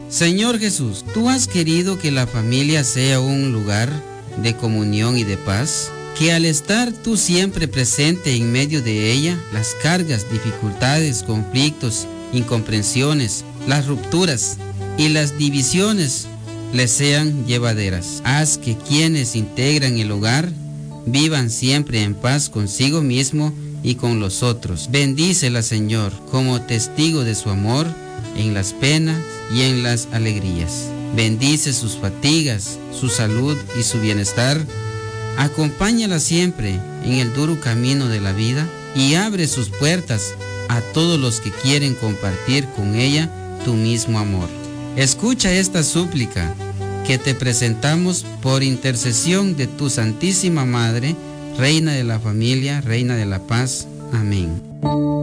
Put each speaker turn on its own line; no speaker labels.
Señor Jesús, tú has querido que la familia sea un lugar de comunión y de paz, que al estar tú siempre presente en medio de ella, las cargas, dificultades, conflictos, incomprensiones, las rupturas y las divisiones les sean llevaderas. Haz que quienes integran el hogar vivan siempre en paz consigo mismo y con los otros. Bendícela, Señor, como testigo de su amor en las penas y en las alegrías. Bendice sus fatigas, su salud y su bienestar. Acompáñala siempre en el duro camino de la vida y abre sus puertas a todos los que quieren compartir con ella tu mismo amor. Escucha esta súplica que te presentamos por intercesión de tu Santísima Madre, Reina de la Familia, Reina de la Paz. Amén.